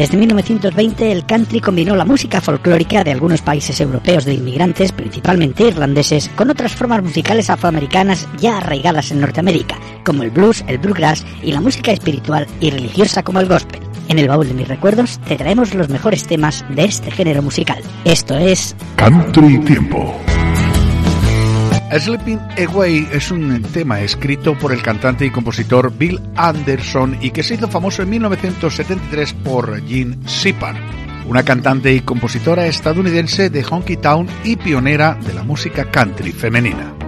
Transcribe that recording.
Desde 1920 el country combinó la música folclórica de algunos países europeos de inmigrantes, principalmente irlandeses, con otras formas musicales afroamericanas ya arraigadas en Norteamérica, como el blues, el bluegrass y la música espiritual y religiosa como el gospel. En el baúl de mis recuerdos te traemos los mejores temas de este género musical. Esto es Country Tiempo. Slipping Away es un tema escrito por el cantante y compositor Bill Anderson y que se hizo famoso en 1973 por Jean Shepard, una cantante y compositora estadounidense de honky tonk y pionera de la música country femenina.